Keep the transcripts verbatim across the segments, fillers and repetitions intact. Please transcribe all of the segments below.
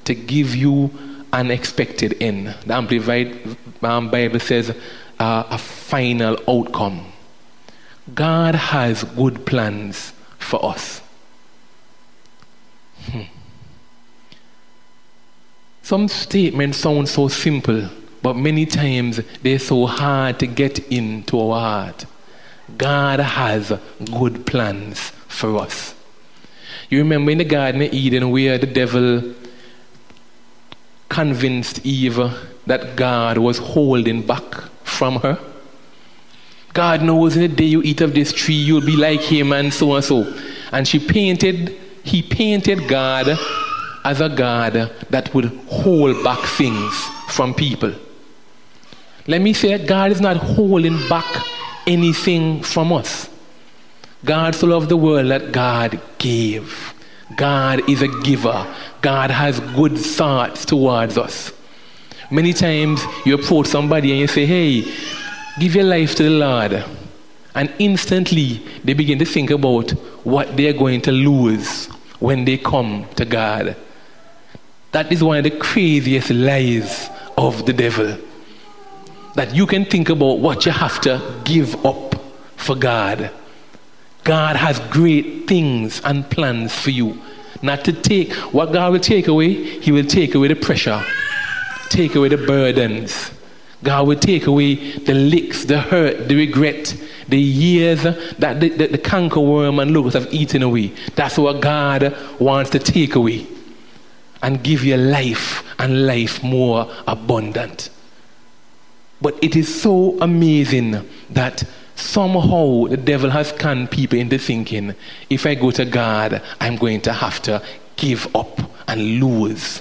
to give you an expected end. The Amplified um, Bible says uh, a final outcome. God has good plans for us. Hmm. Some statements sound so simple, but many times they're so hard to get into our heart. God has good plans for us. You remember in the Garden of Eden where the devil convinced Eve that God was holding back from her? God knows in the day you eat of this tree, you'll be like him and so and so. And she painted, he painted God as a God that would hold back things from people. Let me say, God is not holding back anything from us. God so loved the world that God gave. God is a giver. God has good thoughts towards us. Many times you approach somebody and you say, hey, give your life to the Lord. And instantly they begin to think about what they're going to lose when they come to God. That is one of the craziest lies of the devil. That you can think about what you have to give up for God. God has great things and plans for you. Not to take, what God will take away, he will take away the pressure, take away the burdens. God will take away the licks, the hurt, the regret, the years that the, the, the cankerworm and locusts have eaten away. That's what God wants to take away and give you life and life more abundant. But it is so amazing that somehow the devil has conned people into thinking, if I go to God, I'm going to have to give up and lose.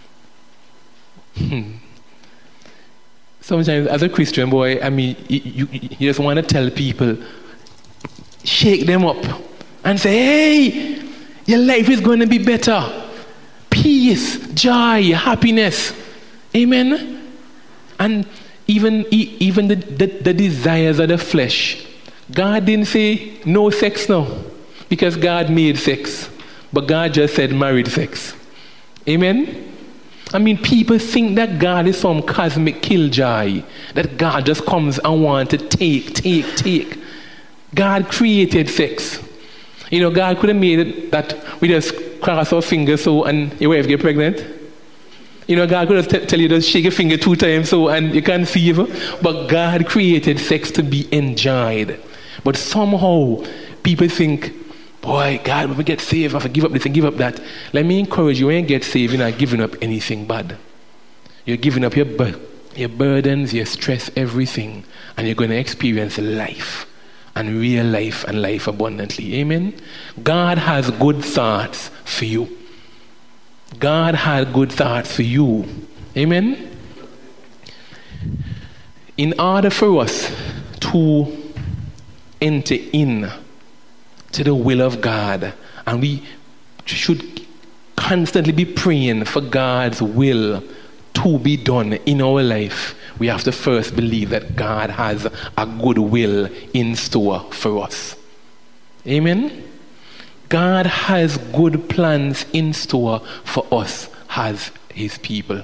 Hmm. Sometimes as a Christian boy, I mean, you, you, you just want to tell people, shake them up and say, hey, your life is going to be better. Peace, joy, happiness. Amen? And even, even the, the, the desires of the flesh. God didn't say no sex now, because God made sex. But God just said married sex. Amen? I mean, people think that God is some cosmic killjoy, that God just comes and wants to take, take, take. God created sex. You know, God could have made it that we just cross our fingers so and your wife get pregnant. You know, God could have t- tell you to shake your finger two times so and you can't conceive. But God created sex to be enjoyed. But somehow people think, boy, God, when we get saved, I have to give up this and give up that. Let me encourage you, when you get saved, you're not giving up anything bad. You're giving up your, bur- your burdens, your stress, everything. And you're going to experience life. And real life and life abundantly. Amen? God has good thoughts for you. God has good thoughts for you. Amen? In order for us to enter in to the will of God, and we should constantly be praying for God's will to be done in our life, we have to first believe that God has a good will in store for us. Amen? God has good plans in store for us as his people.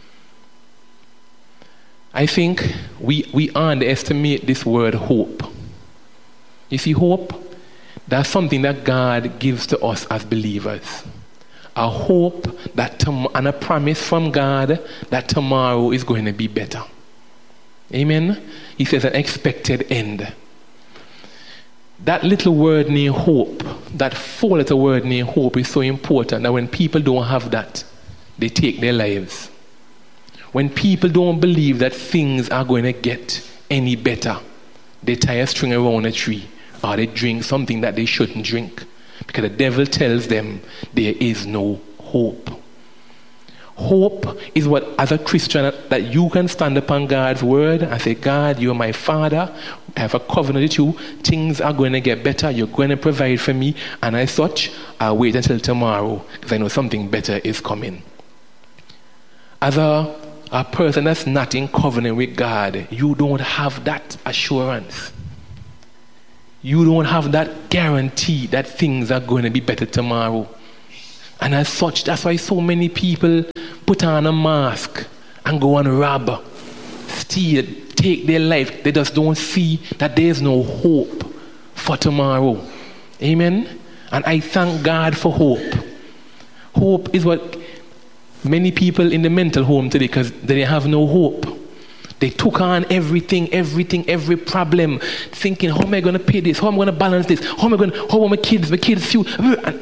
I think we, we underestimate this word hope. You see, hope, that's something that God gives to us as believers. A hope that tom- and a promise from God that tomorrow is going to be better. Amen? He says an expected end. That little word named hope, that four-letter word named hope is so important that when people don't have that, they take their lives. When people don't believe that things are going to get any better, they tie a string around a tree or they drink something that they shouldn't drink because the devil tells them there is no hope. Hope is what, as a Christian, that you can stand upon God's word and say, God, you're my Father. I have a covenant with you. Things are going to get better. You're going to provide for me. And as such, I'll wait until tomorrow because I know something better is coming. As a, a person that's not in covenant with God, you don't have that assurance. You don't have that guarantee that things are going to be better tomorrow. And as such, that's why so many people put on a mask and go and rob, steal, take their life. They just don't see that there's no hope for tomorrow. Amen? And I thank God for hope. Hope is what many people in the mental home today, because they have no hope. They took on everything, everything, every problem, thinking, how am I going to pay this? How am I going to balance this? How am I going to, how are my kids, my kids, few, and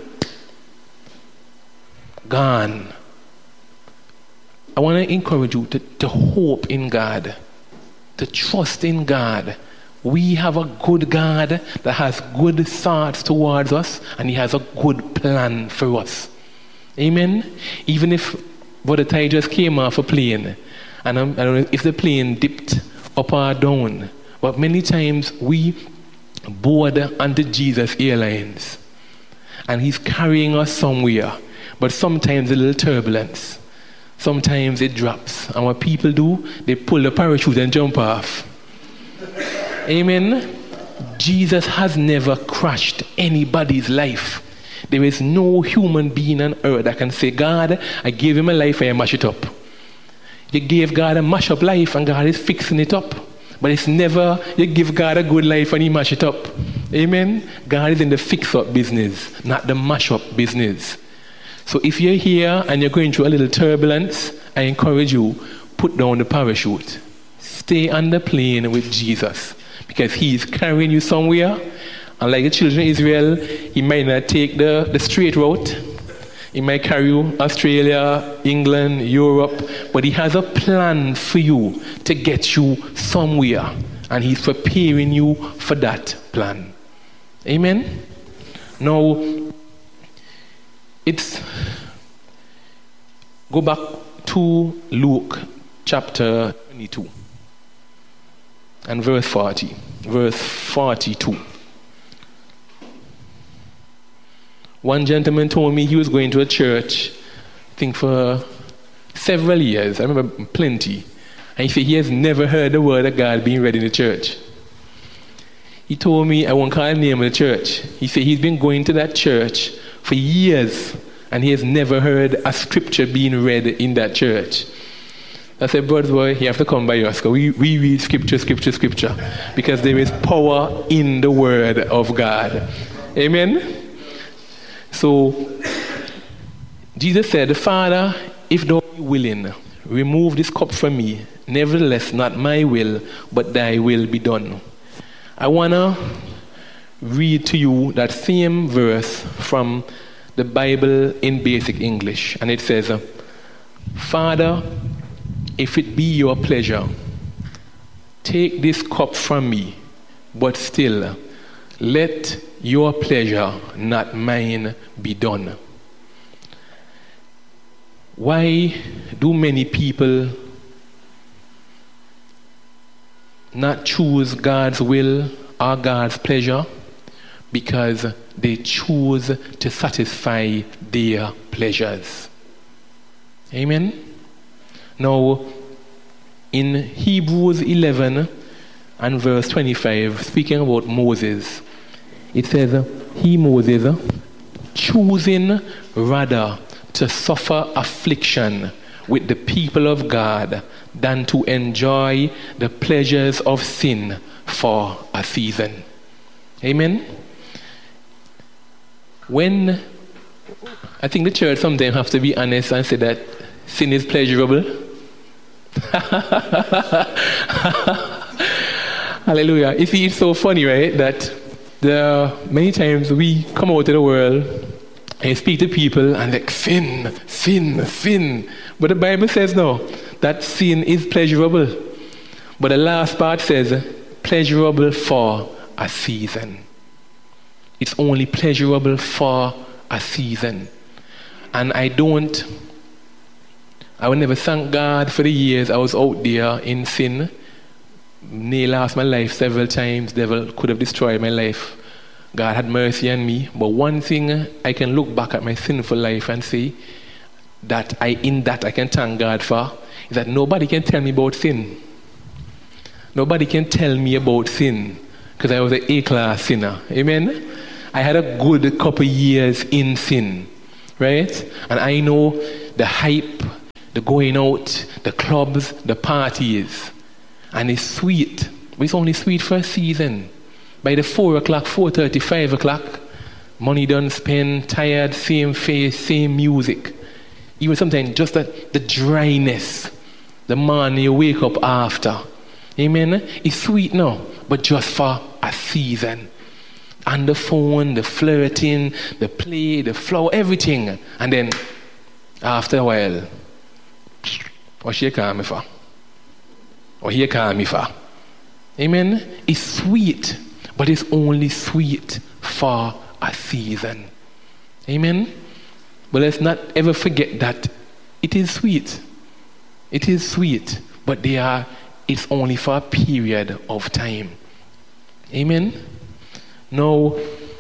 gone. I want to encourage you to, to hope in God, to trust in God. We have a good God that has good thoughts towards us, and He has a good plan for us. Amen? Even if Brother Ty just came off a plane, and I'm, I don't know if the plane dipped up or down, but many times we board onto Jesus Airlines, and He's carrying us somewhere, but sometimes a little turbulence. Sometimes it drops, and what people do, they pull the parachute and jump off. Amen? Jesus has never crashed anybody's life. There is no human being on earth that can say, God, I gave him a life and I mash it up. You gave God a mash up life and God is fixing it up. But it's never, you give God a good life and He mash it up. Amen? God is in the fix up business, not the mash up business. So if you're here and you're going through a little turbulence, I encourage you, put down the parachute. Stay on the plane with Jesus, because He's carrying you somewhere. And like the children of Israel, He might not take the, the straight route. He might carry you Australia, England, Europe, but He has a plan for you to get you somewhere. And He's preparing you for that plan. Amen? Now, it's, go back to Luke chapter twenty-two and verse forty. Verse forty-two. One gentleman told me he was going to a church, I think for several years. I remember plenty. And he said he has never heard the word of God being read in the church. He told me, I won't call the name of the church. He said he's been going to that church for years, and he has never heard a scripture being read in that church. I said, brother boy, you have to come by us. We, we read scripture, scripture, scripture, because there is power in the word of God. Amen? So, Jesus said, Father, if thou be willing, remove this cup from me. Nevertheless, not my will, but thy will be done. I want to read to you that same verse from the Bible in basic English. And it says, Father, if it be your pleasure, take this cup from me, but still, let your pleasure, not mine, be done. Why do many people not choose God's will or God's pleasure? Because they choose to satisfy their pleasures. Amen? Now, in Hebrews eleven and verse twenty-five, speaking about Moses, it says, he, Moses, choosing rather to suffer affliction with the people of God than to enjoy the pleasures of sin for a season. Amen? When, I think the church sometimes have to be honest and say that sin is pleasurable. Hallelujah. You see, it's so funny, right, that the many times we come out to the world and speak to people and like, sin, sin, sin. But the Bible says no, that sin is pleasurable. But the last part says, pleasurable for a season. It's only pleasurable for a season. And I don't, I will never thank God for the years I was out there in sin. Nearly lost my life several times. Devil could have destroyed my life. God had mercy on me. But one thing, I can look back at my sinful life and say that I, in that I can thank God for, is that nobody can tell me about sin. Nobody can tell me about sin, because I was an A-class sinner. Amen? I had a good couple years in sin, right? And I know the hype, the going out, the clubs, the parties. And it's sweet. But it's only sweet for a season. By the four o'clock, four thirty, five o'clock, money done spent, tired, same face, same music. Even sometimes just the, the dryness, the morning you wake up after. Amen? It's sweet now, but just for a season. And the phone, the flirting, the play, the flow, everything. And then, after a while, what she call me for? What he call me for? Amen? It's sweet, but it's only sweet for a season. Amen? But let's not ever forget that it is sweet. It is sweet, but they are, it's only for a period of time. Amen? Now,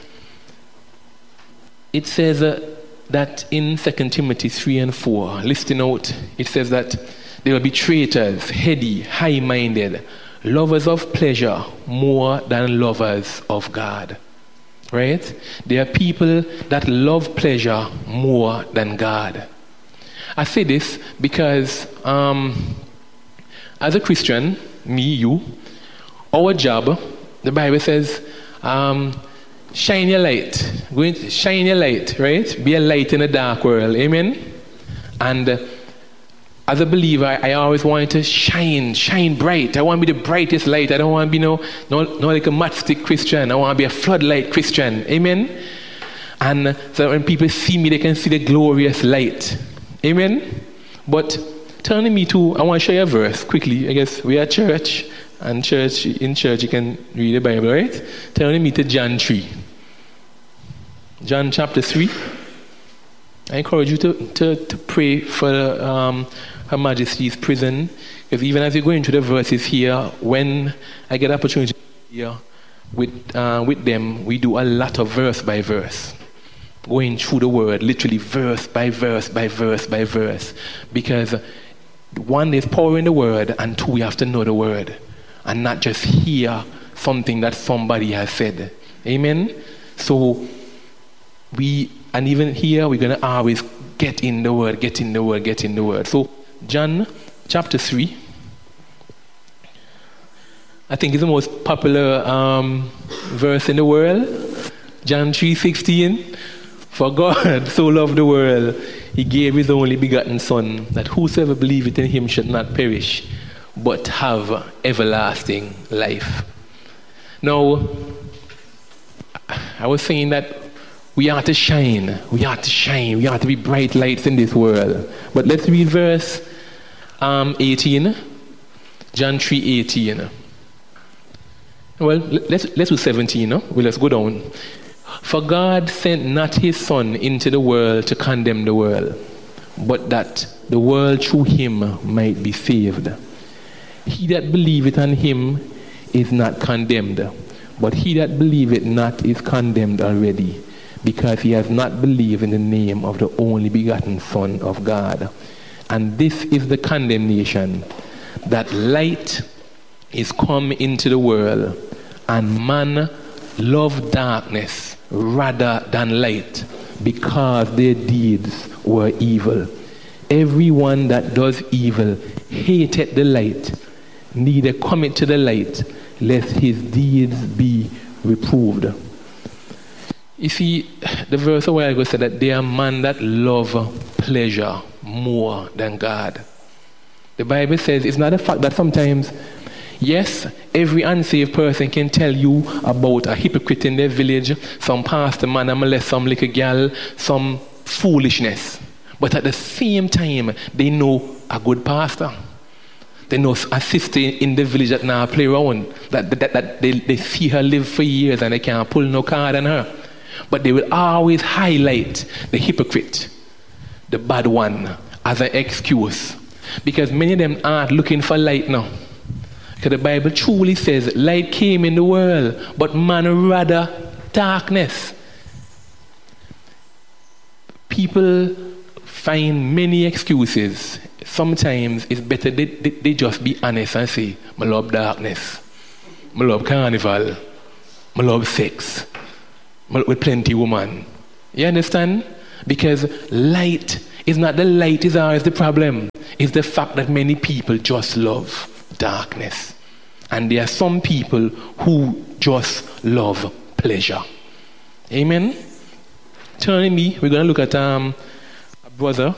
it says uh, that in Second Timothy three and four, listing out, it says that there will be traitors, heady, high-minded, lovers of pleasure more than lovers of God. Right? There are people that love pleasure more than God. I say this because um, as a Christian, me, you, our job, the Bible says, um, shine your light. Go into, shine your light, right? Be a light in a dark world. Amen? And uh, as a believer, I, I always want to shine, shine bright. I want to be the brightest light. I don't want to be no, no, no like a matchstick Christian. I want to be a floodlight Christian. Amen? And so when people see me, they can see the glorious light. Amen? But turning me to, I want to show you a verse quickly. I guess we are church, and church in church you can read the Bible, right? Turning me to John three. John chapter three. I encourage you to, to, to pray for um, Her Majesty's prison, because even as you go into the verses here, when I get opportunity here with uh, with them, we do a lot of verse by verse, going through the word, literally verse by verse by verse by verse, because one is power in the word, and two, we have to know the word, and not just hear something that somebody has said. Amen? So we, and even here, we're going to always get in the word, get in the word, get in the word. So, John chapter three, I think is the most popular um, verse in the world. John three sixteen. For God so loved the world, he gave his only begotten Son, that whosoever believeth in him should not perish, but have everlasting life. Now, I was saying that we are to shine, we are to shine, we are to be bright lights in this world. But let's read verse um, eighteen, John three eighteen. Well, let's, let's do seventeen, no? Well, let's go down. For God sent not his Son into the world to condemn the world, but that the world through him might be saved. He that believeth on him is not condemned, but he that believeth not is condemned already, because he has not believed in the name of the only begotten Son of God. And this is the condemnation, that light is come into the world, and man loved darkness rather than light, because their deeds were evil. Everyone that does evil hateth the light, neither cometh to the light, lest his deeds be reproved. You see, the verse a while ago said that there are men that love pleasure more than God. The Bible says it's not a fact that sometimes, yes, every unsaved person can tell you about a hypocrite in their village, some pastor man and molest some little girl, some foolishness. But at the same time, they know a good pastor. They know a sister in the village that now play around, that, that, that they, they see her live for years and they can't pull no card on her. But they will always highlight the hypocrite, the bad one, as an excuse. Because many of them aren't looking for light now. Because the Bible truly says light came in the world, but man rather darkness. People find many excuses. Sometimes it's better they, they, they just be honest and say, I love darkness, I love carnival, I love sex, with plenty woman. You understand? Because light is not the light is always the problem. is the fact that many people just love darkness. And there are some people who just love pleasure. Amen? Turning me, we're going to look at um, a brother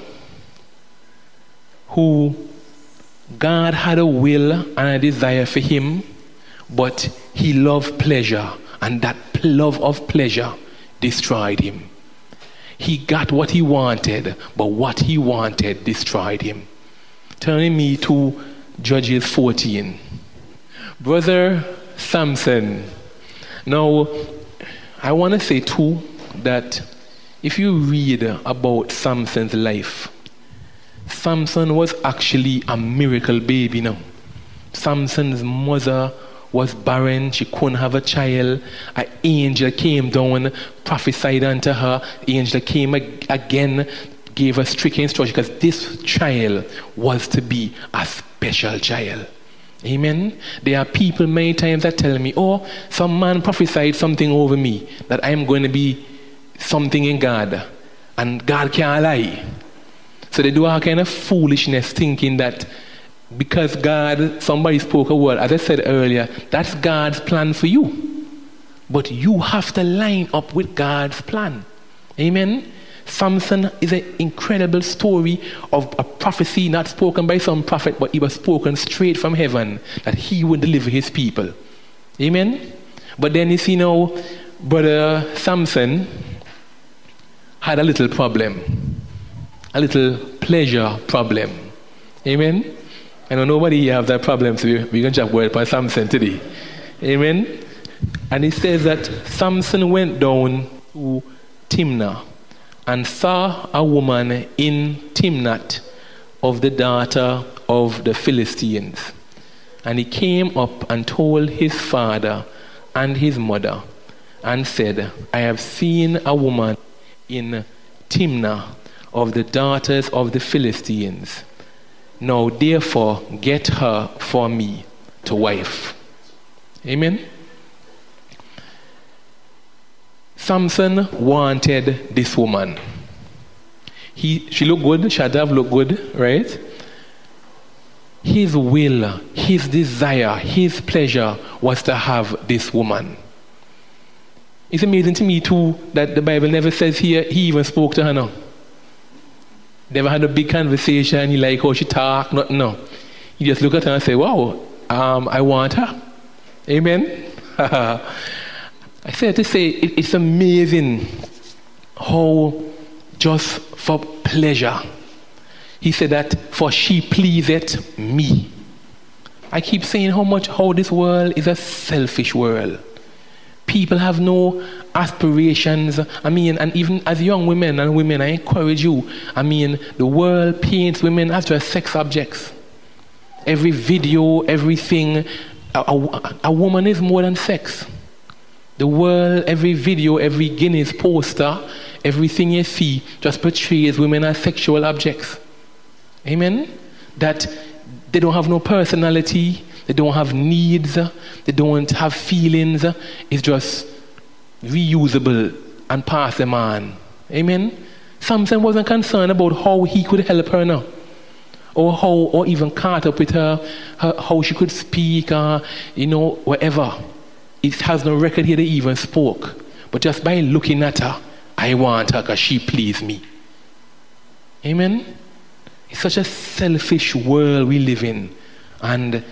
who God had a will and a desire for him, but he loved pleasure, and that love of pleasure destroyed him. He got what he wanted, but what he wanted destroyed him. Turning me to Judges fourteen. Brother Samson. Now, I want to say too that if you read about Samson's life, Samson was actually a miracle baby now. Samson's mother was barren, she couldn't have a child. An angel came down, prophesied unto her. The angel came again, gave her strict instruction, because this child was to be a special child. Amen. There are people many times that tell me, oh, some man prophesied something over me, that I am going to be something in God, and God can't lie. So they do all kind of foolishness, thinking that because God, somebody spoke a word, as I said earlier, that's God's plan for you. But you have to line up with God's plan. Amen. Samson is an incredible story of a prophecy not spoken by some prophet, but it was spoken straight from heaven, that he would deliver his people. Amen. But then you see now, brother Samson had a little problem, a little pleasure problem. Amen. I know nobody here have that problem, so we're going to jump word by Samson today. Amen. And it says that Samson went down to Timnah and saw a woman in Timnath of the daughter of the Philistines. And he came up and told his father and his mother and said, I have seen a woman in Timnah of the daughters of the Philistines. Now therefore get her for me to wife. Amen. Samson wanted this woman. He, she looked good, she had to have looked good, right? His will, his desire, his pleasure was to have this woman. It's amazing to me too that the Bible never says here he even spoke to her now. Never had a big conversation, he like how she talk, nothing, no. He just look at her and say, wow, um, I want her. Amen? I said to say, it, it's amazing how just for pleasure, he said that for she pleaseth me. I keep saying how much, how this world is a selfish world. People have no aspirations. I mean, and even as young women and women, I encourage you. I mean, the world paints women as just sex objects. Every video, everything, a, a, a woman is more than sex. The world, every video, every Guinness poster, everything you see just portrays women as sexual objects. Amen? That they don't have no personality, they don't have needs, they don't have feelings. It's just reusable and pass them on. Amen? Samson wasn't concerned about how he could help her now, or how, or even caught up with her, her how she could speak, or, you know, whatever. It has no record here they even spoke. But just by looking at her, I want her because she pleased me. Amen? It's such a selfish world we live in. And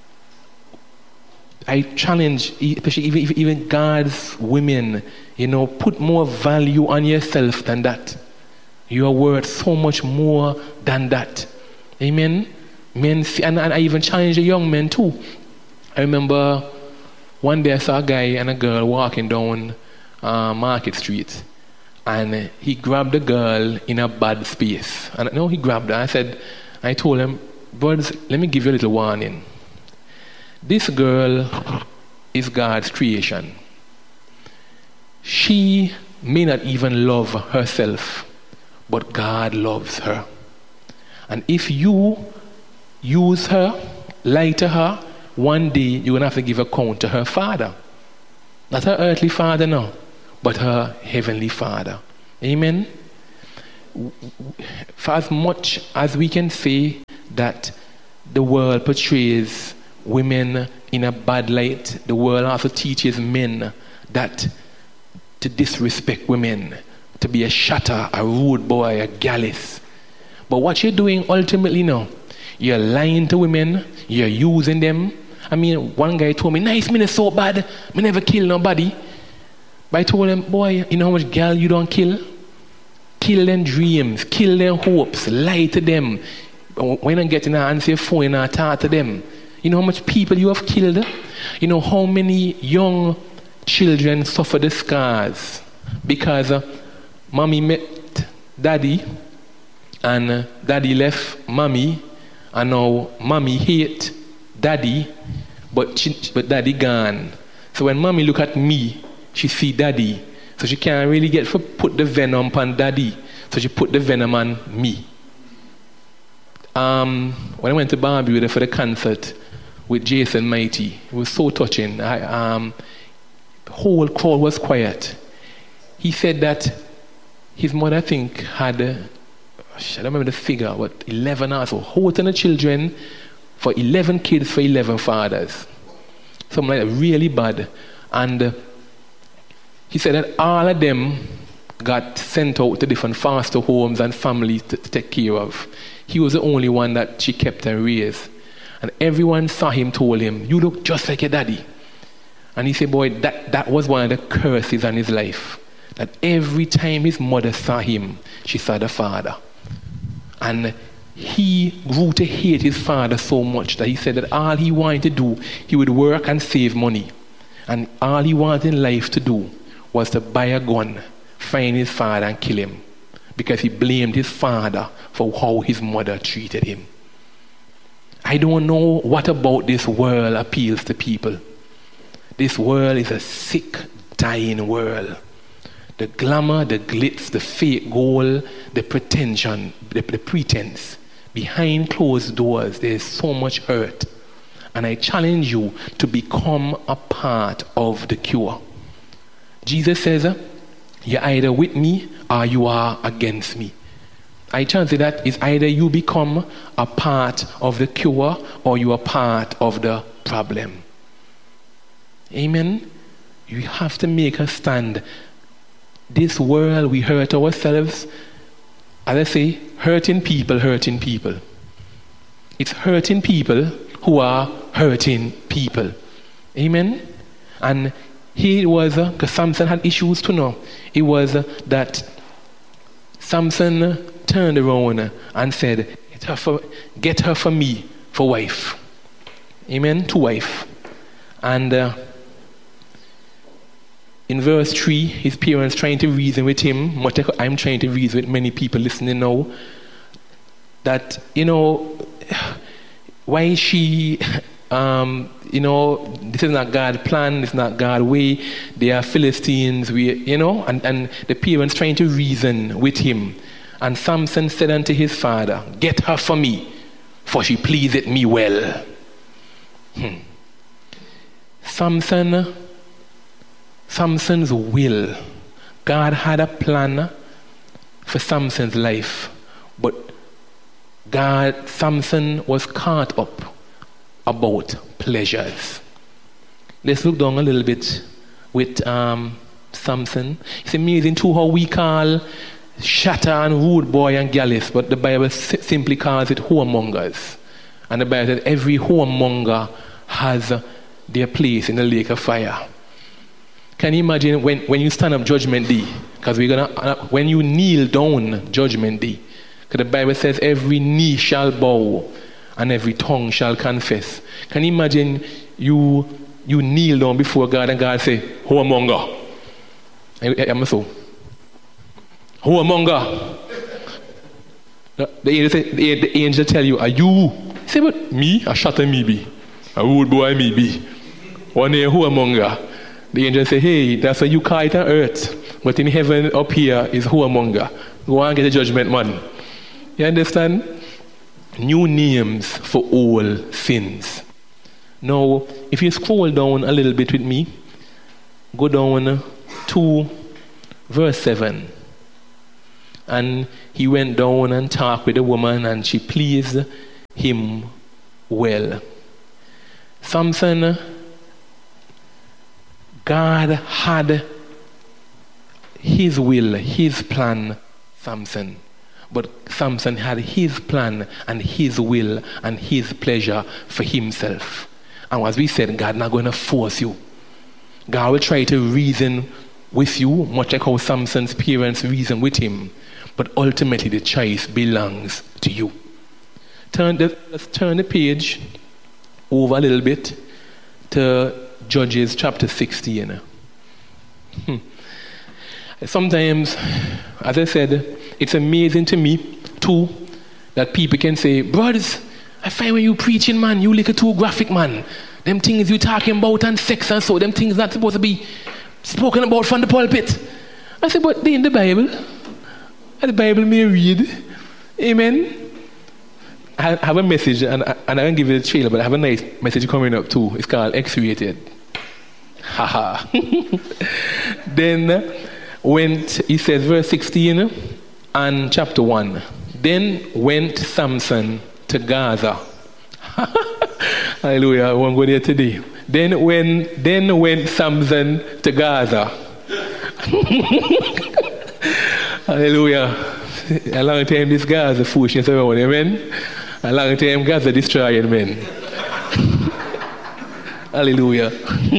I challenge, especially even, even God's women, you know, put more value on yourself than that. You are worth so much more than that. Amen? Men, and, and I even challenge the young men too. I remember one day I saw a guy and a girl walking down uh, Market Street, and he grabbed the girl in a bad space. And no, he grabbed her. I said, I told him, brothers, let me give you a little warning. This girl is God's creation. She may not even love herself, but God loves her. And if you use her, lie to her, one day you're going to have to give account to her father. Not her earthly father, no, but her heavenly father. Amen? For as much as we can say that the world portrays women in a bad light. The world also teaches men that to disrespect women, to be a shatter, a rude boy, a gallus. But what you're doing ultimately now, you're lying to women, you're using them. I mean, one guy told me, nice, me so bad, me never kill nobody. But I told him, boy, you know how much girl you don't kill? Kill them dreams, kill them hopes, lie to them. When I get in and answer your phone and I talk to them, you know how much people you have killed? You know how many young children suffer the scars because uh, mommy met daddy and uh, daddy left mommy, and now mommy hate daddy, but she, but daddy gone. So when mommy look at me, she see daddy, so she can't really get for put the venom on daddy, so she put the venom on me. Um, when I went to Barbuda for the concert with Jason Mighty, it was so touching. I, um, the whole crowd was quiet. He said that his mother, I think, had, uh, I don't remember the figure, but eleven or so, whole ton of children for eleven kids for eleven fathers. Something like that, really bad. And uh, he said that all of them got sent out to different foster homes and families to, to take care of. He was the only one that she kept and raised. And everyone saw him, told him, you look just like your daddy. And he said, boy, that, that was one of the curses on his life. That every time his mother saw him, she saw the father. And he grew to hate his father so much that he said that all he wanted to do, he would work and save money. And all he wanted in life to do was to buy a gun, find his father and kill him. Because he blamed his father for how his mother treated him. I don't know what about this world appeals to people. This world is a sick, dying world. The glamour, the glitz, the fake goal, the pretension, the, the pretense. Behind closed doors, there is so much hurt. And I challenge you to become a part of the cure. Jesus says, you're either with me or you are against me. I challenge you that it's either you become a part of the cure or you are part of the problem. Amen? You have to make a stand. This world, we hurt ourselves. As I say, hurting people, hurting people. It's hurting people who are hurting people. Amen? And here it was, because uh, Samson had issues to know. It was uh, that Samson turned around and said, get her for, get her for me for wife. Amen? To wife. And uh, in verse three, his parents trying to reason with him, much like I'm trying to reason with many people listening now, that, you know, why is she, um, you know, this is not God's plan, it's not God's way, they are Philistines, we, you know, and, and the parents trying to reason with him. And Samson said unto his father, get her for me, for she pleaseth me well. Hmm. Samson, Samson's will. God had a plan for Samson's life, but God, Samson was caught up about pleasures. Let's look down a little bit with um, Samson. It's amazing too how we call shatter and rude boy and gallus, but the Bible si- simply calls it whoremongers. And the Bible says every whoremonger has uh, their place in the lake of fire. Can you imagine when, when you stand up Judgment Day? Because we're gonna uh, when you kneel down Judgment Day, because the Bible says every knee shall bow and every tongue shall confess. Can you imagine you you kneel down before God and God say, whoremonger? I'm so. Whoremonger. The, the, angel say, the, the angel tell you, are you? Say, but me? A shatter me be. A rude boy me be. One day whoremonger. The angel say, hey, that's what you call it on earth. But in heaven up here is whoremonger. Go and get a judgment, man. You understand? New names for all sins. Now, if you scroll down a little bit with me, go down to verse seven. And he went down and talked with the woman, and she pleased him. him well. Samson, God had his will, his plan, Samson. But Samson had his plan and his will and his pleasure for himself. And as we said, God not going to force you. God will try to reason with you, much like how Samson's parents reasoned with him. But ultimately the choice belongs to you. Turn the, let's turn the page over a little bit to Judges chapter sixteen. Hmm. Sometimes, as I said, it's amazing to me too that people can say, brothers, I find when you preaching, man, you look too graphic, man. Them things you talking about and sex and so, them things not supposed to be spoken about from the pulpit. I said, but they in the Bible. And the Bible may read. Amen. I have a message, and I, and I can give you the trailer, but I have a nice message coming up too. It's called X-Rated. Haha. Then went, he says, verse sixteen and chapter one. Then went Samson to Gaza. Hallelujah, I won't go there today. Then when then went Samson to Gaza. Hallelujah. A long time this Gaza foolishness around, amen? A long time Gaza destroying men. Hallelujah.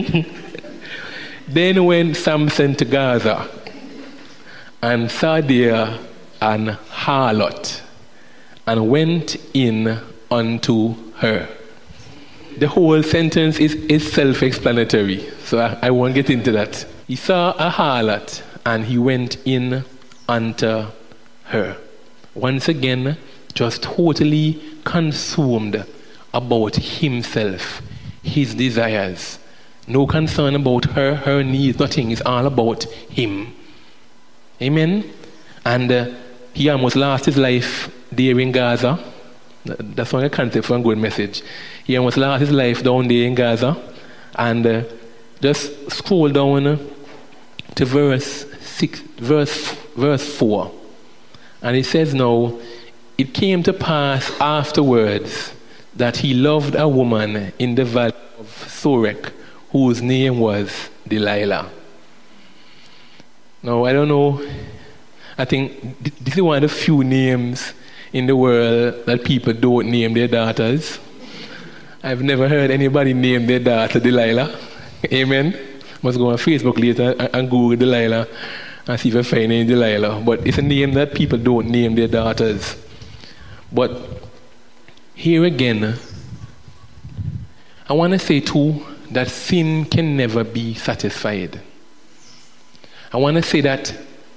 Then went Samson to Gaza and saw there an harlot and went in unto her. The whole sentence is, is self-explanatory, so I, I won't get into that. He saw a harlot and he went in unto her. Once again, just totally consumed about himself, his desires. No concern about her, her needs, nothing. It's all about him. Amen? And uh, he almost lost his life there in Gaza. That's one concept for a good message. He almost lost his life down there in Gaza. And uh, just scroll down to verse six, verse, verse four. And it says now, it came to pass afterwards that he loved a woman in the valley of Sorek, whose name was Delilah. Now, I don't know, I think this is one of the few names in the world that people don't name their daughters. I've never heard anybody name their daughter Delilah. Amen. Must go on Facebook later and Google Delilah and see if I find any Delilah. But it's a name that people don't name their daughters. But here again, I want to say too that sin can never be satisfied. I want to say that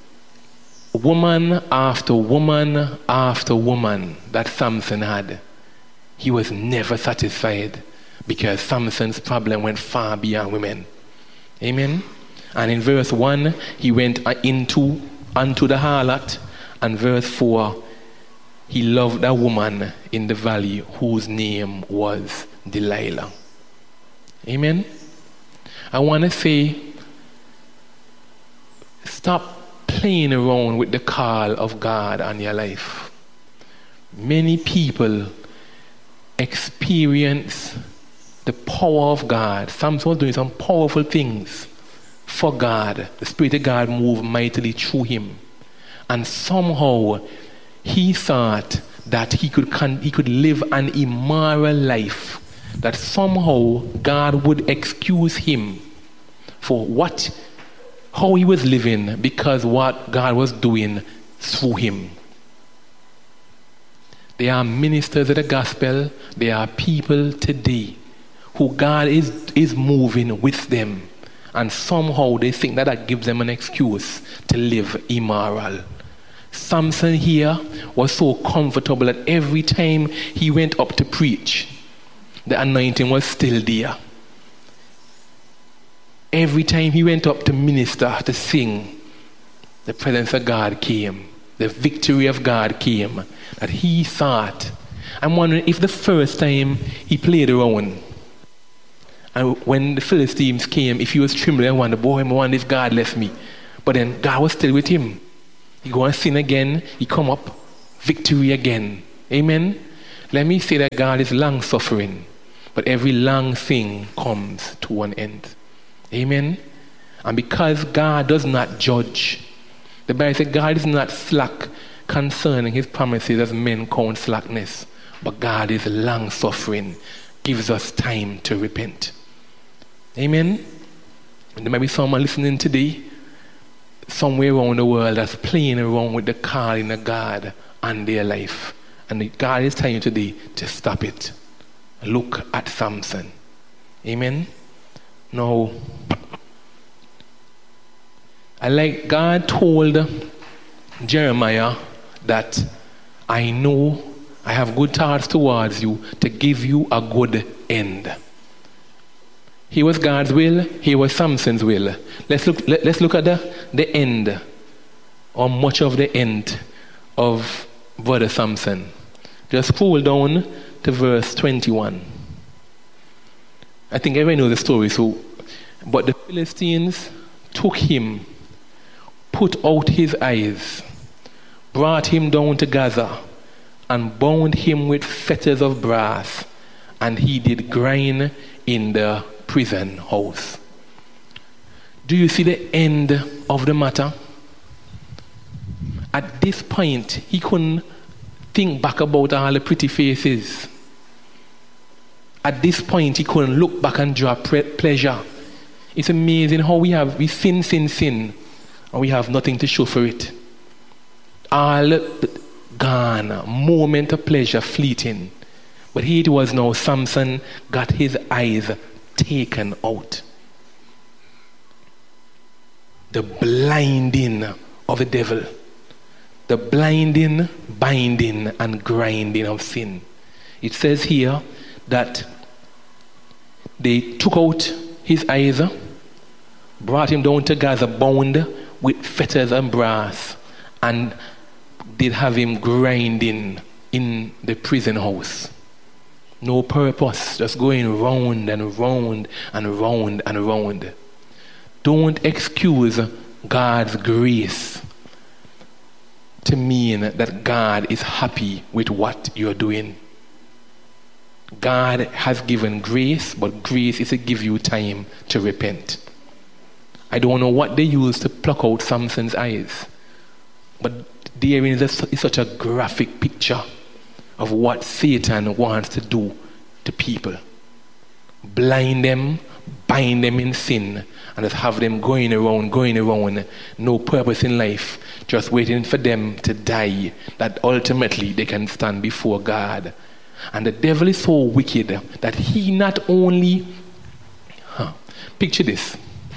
woman after woman after woman that Samson had, he was never satisfied because Samson's problem went far beyond women. Amen. And in verse one, he went into unto the harlot, and verse four, he loved a woman in the valley whose name was Delilah. Amen. I want to say, stop playing around with the call of God on your life. Many people experience the power of God. Samson was doing some powerful things for God. The Spirit of God moved mightily through him. And somehow he thought that he could, he could live an immoral life, that somehow God would excuse him for what, how he was living, because what God was doing through him. There are ministers of the gospel, there are people today who God is, is moving with them, and somehow they think that that gives them an excuse to live immoral. Samson here was so comfortable that every time he went up to preach, the anointing was still there. Every time he went up to minister, to sing, the presence of God came. The victory of God came. That he thought, I'm wondering if the first time he played around, and when the Philistines came, if he was trembling and wondered, boy, I wonder if God left me. But then God was still with him. He go and sin again, he come up, victory again. Amen? Let me say that God is long suffering, but every long thing comes to an end. Amen. And because God does not judge, the Bible says God is not slack concerning his promises as men count slackness, but God is long suffering, gives us time to repent. Amen. And there might be someone listening today, somewhere around the world, that's playing around with the calling of God on their life. And God is telling you today to stop it. Look at Samson. Amen. Now, I like God told Jeremiah that I know I have good thoughts towards you to give you a good end. Here was God's will, here was Samson's will. Let's look, let, let's look at the, the end, or much of the end of Brother Samson. Just scroll down to verse twenty-one. I think everyone knows the story. So, but the Philistines took him, put out his eyes, brought him down to Gaza, and bound him with fetters of brass, and he did grind in the prison house. Do you see the end of the matter? At this point, he couldn't think back about all the pretty faces. At this point, he couldn't look back and draw pre- pleasure. It's amazing how we have, we sin, sin, sin, and we have nothing to show for it. All gone, moment of pleasure fleeting. But here it was now, Samson got his eyes taken out. The blinding of the devil. The blinding, binding, and grinding of sin. It says here that they took out his eyes, brought him down to Gaza, bound with fetters and brass, and did have him grinding in the prison house. No purpose, just going round and round and round and round. Don't excuse God's grace to mean that God is happy with what you're doing. God has given grace, but grace is to give you time to repent. I don't know what they used to pluck out Samson's eyes, but there is, a, is such a graphic picture of what Satan wants to do to people. Blind them, bind them in sin, and just have them going around, going around, no purpose in life, just waiting for them to die, that ultimately they can stand before God. And the devil is so wicked that he not only, huh, picture this,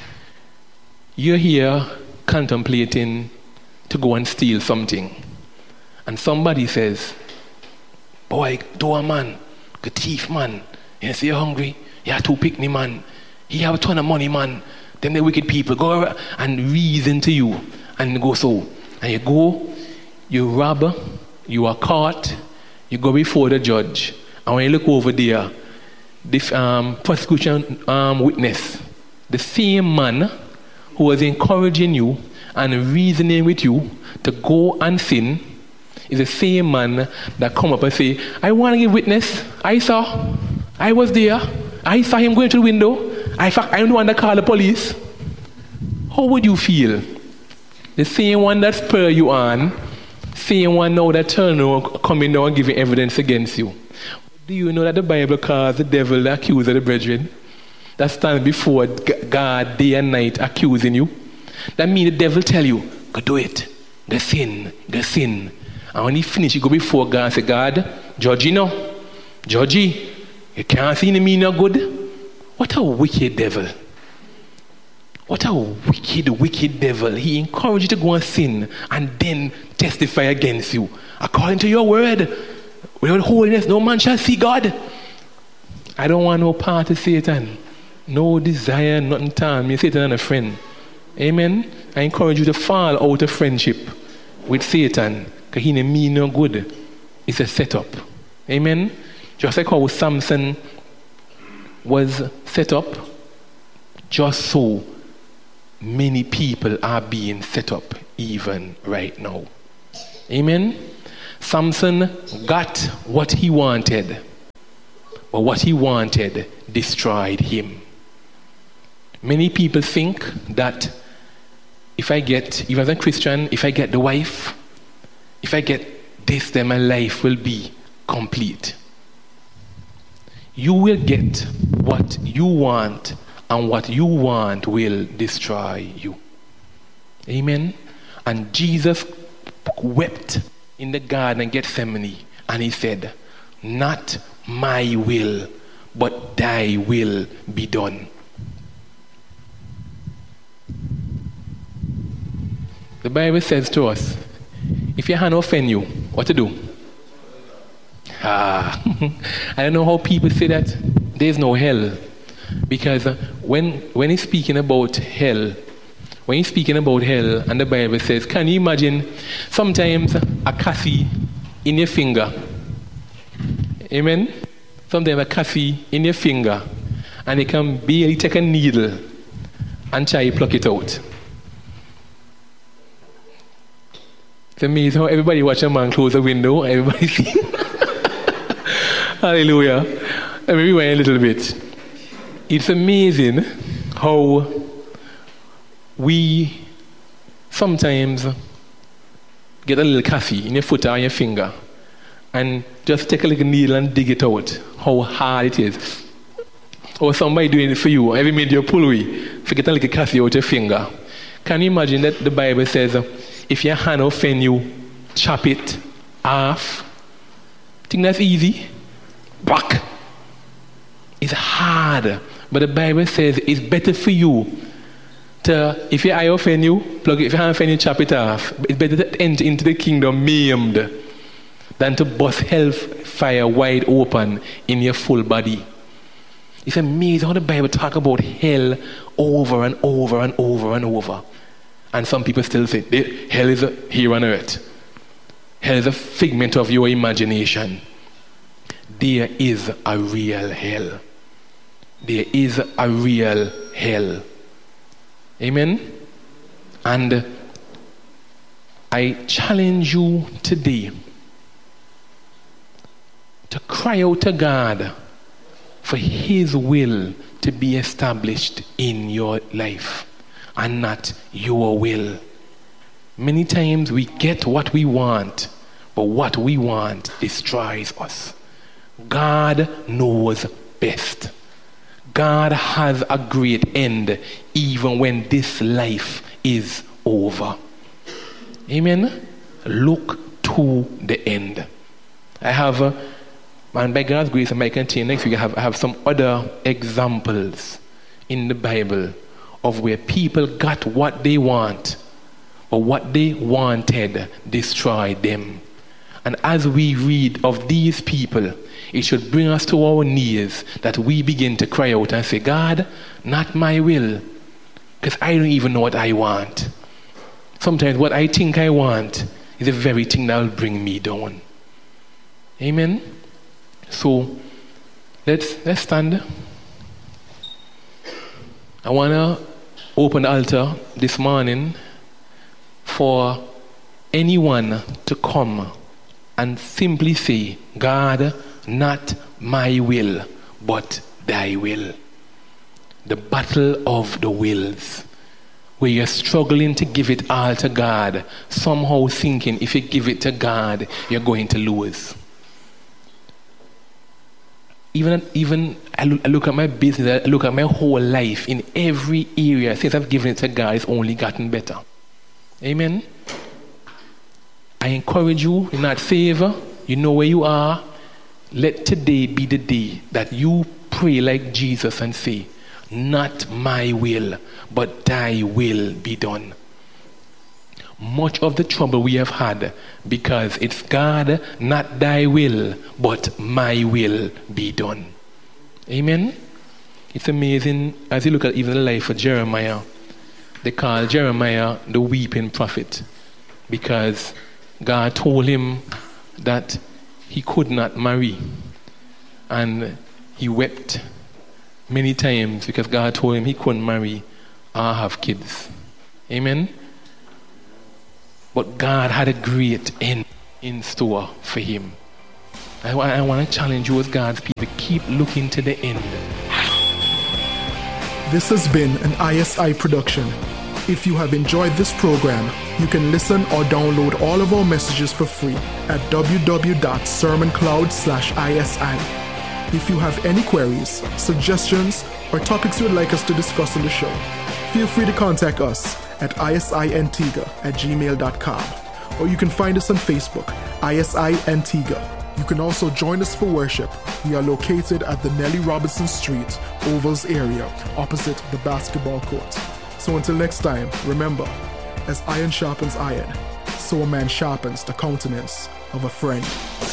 you're here contemplating to go and steal something, and somebody says, boy, do a man, the thief man, you say you're hungry, you have to pick me man, he have a ton of money man, then the wicked people go around and reason to you, and go so, and you go, you rob, you are caught, you go before the judge, and when you look over there, the um, prosecution um, witness, the same man who was encouraging you and reasoning with you to go and sin, is the same man that come up and say, I want to give witness. I saw. I was there. I saw him going through the window. I fact, I'm the one that called the police. How would you feel? The same one that spur you on, same one now that turn around, coming down and giving evidence against you. Do you know that the Bible calls the devil the accuser of the brethren? That stands before God day and night accusing you. That means the devil tell you, go do it. Go sin. Go sin. And when he finish, you go before God and say, God, judge you now. Judge you. You can't see me no good. What a wicked devil. What a wicked, wicked devil. He encourages you to go and sin and then testify against you. According to your word, without holiness, no man shall see God. I don't want no part of Satan. No desire, nothing time. Me Satan and a friend. Amen. I encourage you to fall out of friendship with Satan, because he didn't mean no good. It's a setup. Amen. Just like how Samson was set up, just so many people are being set up even right now. Amen. Samson got what he wanted, but what he wanted destroyed him. Many people think that if I get, even as a Christian, if I get the wife, if I get this, then my life will be complete. You will get what you want, and what you want will destroy you. Amen? And Jesus wept in the Garden of Gethsemane, and he said, not my will, but thy will be done. The Bible says to us, if your hand offend you, what to do? Ah, I don't know how people say that. There's no hell. Because when, when he's speaking about hell, when he's speaking about hell, and the Bible says, can you imagine sometimes a cassie in your finger? Amen? Sometimes a cassie in your finger, and you can barely take a needle and try to pluck it out. It's amazing how everybody watch a man close the window, everybody see. Hallelujah. Let me rewind a little bit. It's amazing how we sometimes get a little cassie in your foot or your finger and just take a little needle and dig it out. How hard it is. Or somebody doing it for you. Every minute you pull away, forget a little cassie out your finger. Can you imagine that the Bible says, if your hand offend you, chop it off? Think that's easy? Back. It's hard. But the Bible says it's better for you to, if your eye offend you, plug it. If your hand offend you, chop it off. It's better to enter into the kingdom maimed than to bust hellfire wide open in your full body. It's amazing how the Bible talks about hell over and over and over and over. And some people still say, hell is here on earth. Hell is a figment of your imagination. There is a real hell. There is a real hell. Amen? And I challenge you today to cry out to God for His will to be established in your life and not your will. Many times we get what we want, but what we want destroys us. God knows best. God has a great end even when this life is over. Amen? Look to the end. I have, uh, and by God's grace, I might continue next week, I have, I have some other examples in the Bible of where people got what they want, but what they wanted destroyed them. And as we read of these people, it should bring us to our knees that we begin to cry out and say, God, not my will, because I don't even know what I want. Sometimes what I think I want is the very thing that will bring me down. Amen? So, let's, let's stand. I want to open the altar this morning for anyone to come and simply say, God, not my will, but thy will. The battle of the wills, where you're struggling to give it all to God, somehow thinking if you give it to God, you're going to lose. Even, even I, look, I look at my business, I look at my whole life, in every area, since I've given it to God, it's only gotten better. Amen? I encourage you, you're not saved, you know where you are. Let today be the day that you pray like Jesus and say, not my will, but thy will be done. Much of the trouble we have had because it's God, not thy will, but my will be done. Amen? It's amazing as you look at even the life of Jeremiah. They call Jeremiah the weeping prophet because God told him that he could not marry, and he wept many times because God told him he couldn't marry or have kids. Amen? But God had a great end. in store for him. I, I want to challenge you as God's people, keep looking to the end. This has been an I S I production. If you have enjoyed this program, you can listen or download all of our messages for free at w w w dot sermon cloud slash I S I. If you have any queries, suggestions, or topics you would like us to discuss on the show, feel free to contact us at isintiga at gmail dot com, or you can find us on Facebook, I S I Antigua. You can also join us for worship. We are located at the Nellie Robinson Street, Ovals area, opposite the basketball court. So until next time, remember, as iron sharpens iron, so a man sharpens the countenance of a friend.